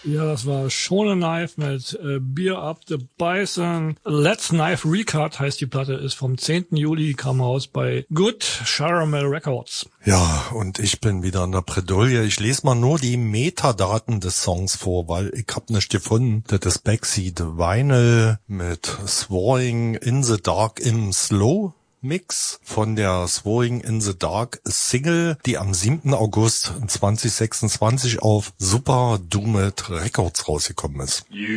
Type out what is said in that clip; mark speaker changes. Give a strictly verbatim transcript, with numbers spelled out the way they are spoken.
Speaker 1: Ja, das war Shona Knife mit äh, Beer Up the Bison. Let's Knife Recut heißt die Platte, ist vom zehnten Juli, kam raus bei Good Caramel Records.
Speaker 2: Ja, und ich bin wieder in der Bredouille. Ich lese mal nur die Metadaten des Songs vor, weil ich hab nicht gefunden. Das ist Backseat Vinyl mit Swallowing in the Dark im Slow Mix von der Swallowing in the Dark Single, die am siebten August zwanzig sechsundzwanzig auf Super Doomed Records rausgekommen ist.